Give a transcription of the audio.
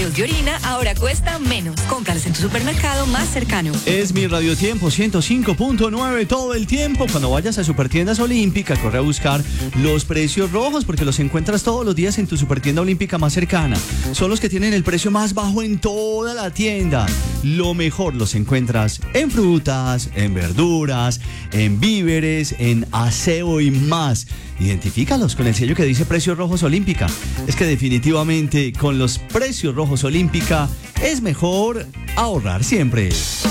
de orina ahora cuesta menos. Cómpralos en tu supermercado más cercano. Es mi Radiotiempo 105.9 todo el tiempo. Cuando vayas a Supertiendas Olímpica, corre a buscar los precios rojos porque los encuentras todos los días en tu Supertienda Olímpica más cercana. Son los que tienen el precio más bajo en toda la tienda. Lo mejor los encuentras en frutas, en verduras, en víveres, en aseo y más. Identifícalos con el sello que dice Precios Rojos Olímpica. Es que definitivamente con los Precios Rojos Olímpica es mejor ahorrar siempre.